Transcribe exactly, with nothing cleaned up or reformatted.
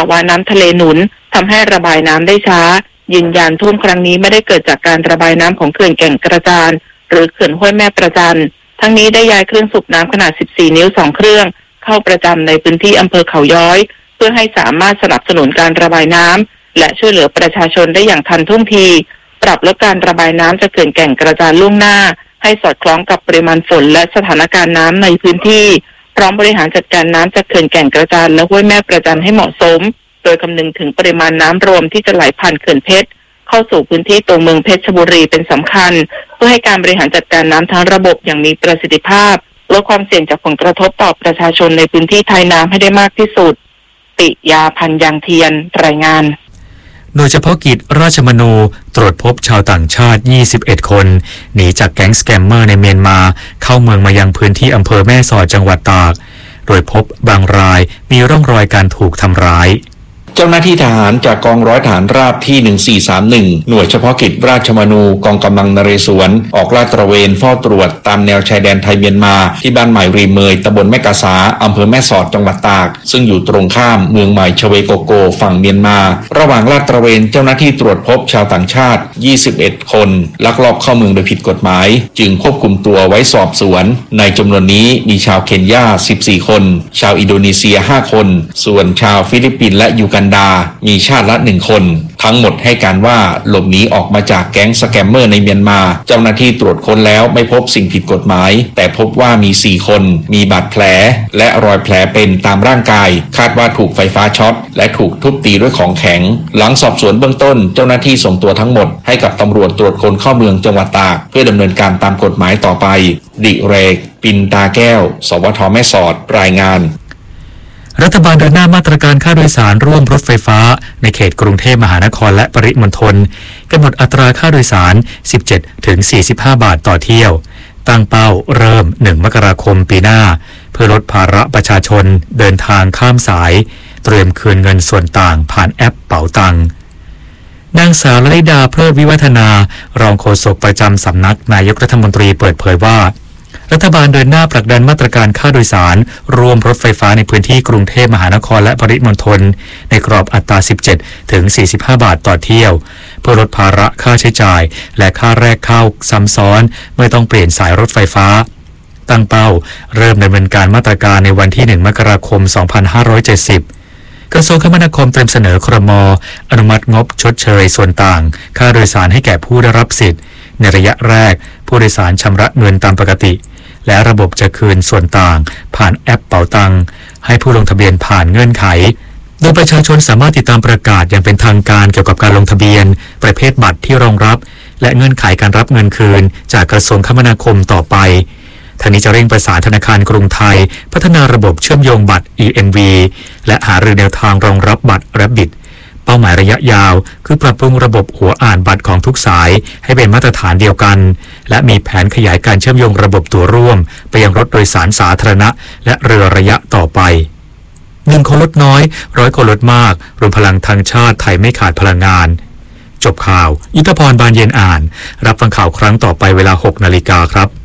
าวาน้ำทะเลหนุนทำให้ระบายน้ำได้ช้ายืนยันท่วมครั้งนี้ไม่ได้เกิดจากการระบายน้ำของเขื่อนแก่งกระจานหรือเขื่อนห้วยแม่ประจันทั้งนี้ได้ย้ายเครื่องสูบน้ำขนาดสิบสี่นิ้วสองเครื่องเข้าประจำในพื้นที่อำเภอเขาย้อยเพื่อให้สามารถสนับสนุนการระบายน้ำและช่วยเหลือประชาชนได้อย่างทันท่วงทีปรับลดการระบายน้ำจากเขื่อนแก่งกระจานล่วงหน้าให้สอดคล้องกับปริมาณฝนและสถานการณ์น้ำในพื้นที่พร้อมบริหารจัดการน้ำจากเขื่อนแก่งกระจานและห้วยแม่ประจันให้เหมาะสมโดยคำนึงถึงปริมาณน้ำรวมที่จะไหลผ่านเขื่อนเพชรเข้าสู่พื้นที่ตัวเมืองเพชรบุรีเป็นสำคัญเพื่อให้การบริหารจัดการน้ำทั้งระบบอย่างมีประสิทธิภาพลดความเสี่ยงจากผลกระทบต่อประชาชนในพื้นที่ท้ายน้ำให้ได้มากที่สุดปิยาพันธ์ยางเทียนรายงานโดยเฉพาะกิจราชมนูตรวจพบชาวต่างชาติยี่สิบเอ็ดคนหนีจากแก๊งสแกมเมอร์ในเมียนมาเข้าเมืองมายังพื้นที่อำเภอแม่สอดจังหวัดตากโดยพบบางรายมีร่องรอยการถูกทำร้ายเจ้าหน้าที่ทหารจากกองร้อยฐานราบที่หนึ่งสี่สามหนึ่งหน่วยเฉพาะกิจราชมนูกองกำลังนเรศวรออกลาดตระเวนเฝ้าตรวจตามแนวชายแดนไทยเมียนมาที่บ้านใหม่รีเมยตำบลแม่กาสาอำเภอแม่สอดจังหวัดตากซึ่งอยู่ตรงข้ามเมืองใหม่ชเวโกโกฝั่งเมียนมาระหว่างลาดตระเวนเจ้าหน้าที่ตรวจพบชาวต่างชาติยี่สิบเอ็ดคนลักลอบเข้าเมืองโดยผิดกฎหมายจึงควบคุมตัวไว้สอบสวนในจำนวนนี้มีชาวเคนยาสิบสี่คนชาวอินโดนีเซียห้าคนส่วนชาวฟิลิปปินส์และยูกันดามีชาติละหนึ่งคนทั้งหมดให้การว่าหลบหนีออกมาจากแก๊งสแกมเมอร์ในเมียนมาเจ้าหน้าที่ตรวจค้นแล้วไม่พบสิ่งผิดกฎหมายแต่พบว่ามีสี่คนมีบาดแผลและรอยแผลเป็นตามร่างกายคาดว่าถูกไฟฟ้าช็อตและถูกทุบตีด้วยของแข็งหลังสอบสวนเบื้องต้นเจ้าหน้าที่ส่งตัวทั้งหมดให้กับตำรวจตรวจคนเข้าเมืองจังหวัดตากเพื่อดำเนินการตามกฎหมายต่อไปดิเรกปินตาแก้วสวทแม่สอดรายงานรัฐบาลเดินหน้ามาตรการค่าโดยสารร่วมรถไฟฟ้าในเขตกรุงเทพมหานครและปริมณฑลกำหนดอัตราค่าโดยสาร สิบเจ็ดถึงสี่สิบห้า บาทต่อเที่ยวตั้งเป้าเริ่มหนึ่งมกราคมปีหน้าเพื่อลดภาระประชาชนเดินทางข้ามสายเตรียมคืนเงินส่วนต่างผ่านแอปเป๋าตังนางสาวลลิดาเพลิดวิวัฒนารองโฆษกประจำสำนักนายกรัฐมนตรีเปิดเผยว่ารัฐบาลเดินหน้าผลักดันมาตรการค่าโดยสารรวมรถไฟฟ้าในพื้นที่กรุงเทพมหานครและปริมณฑลในกรอบอัตรา สิบเจ็ดถึงสี่สิบห้า บาทต่อเที่ยวเพื่อลดภาระค่าใช้จ่ายและค่าแรกเข้าซ้ำซ้อนเมื่อต้องเปลี่ยนสายรถไฟฟ้าตั้งเป้าเริ่มดำเนินการมาตรการในวันที่หนึ่งมกราคมสองพันห้าร้อยเจ็ดสิบกระทรวงคมนาคมเตรียมเสนอครม.อนุมัติงบชดเชยส่วนต่างค่าโดยสารให้แก่ผู้ได้รับสิทธิ์ในระยะแรกผู้โดยสารชำระเงินตามปกติและระบบจะคืนส่วนต่างผ่านแอปเป๋าตังให้ผู้ลงทะเบียนผ่านเงื่อนไขโดยประชาชนสามารถติดตามประกาศอย่างเป็นทางการเกี่ยวกับการลงทะเบียนประเภทบัตรที่รองรับและเงื่อนไขการรับเงินคืนจากกระทรวงคมนาคมต่อไปทางนี้จะเร่งประสานธนาคารกรุงไทยพัฒนาระบบเชื่อมโยงบัตร อี เอ็ม วี และหารือแนวทางรองรับบัตร Rabbitเป้าหมายระยะยาวคือปรับปรุงระบบหัวอ่านบัตรของทุกสายให้เป็นมาตรฐานเดียวกันและมีแผนขยายการเชื่อมโยงระบบตัวร่วมไปยังรถโดยสารสาธารณะและเรือระยะต่อไปหนึ่งคนลดน้อยร้อยคนลดมากรวมพลังทางชาติไทยไม่ขาดพลังงานจบข่าวยุทธพรบานเย็นอ่านรับฟังข่าวครั้งต่อไปเวลา หกนาฬิกาครับ